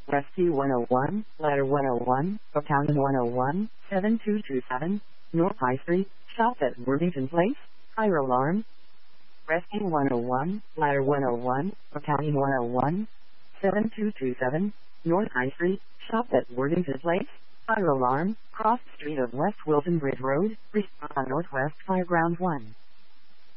Rescue 101, Ladder 101, Battalion 101, 7227, North High Street, shop at Worthington Place, fire alarm. Rescue 101, Ladder 101, Battalion 101, 7227, North High Street, shop at Worthington Place, fire alarm, cross street of West Wilton Bridge Road, respond Northwest Fireground 1.